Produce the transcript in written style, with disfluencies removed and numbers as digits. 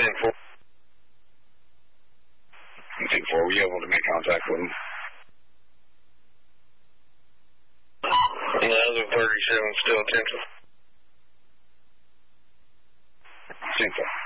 10-4. 10-4, were you able to make contact with him? No, the 37 still 10-4. 10-4.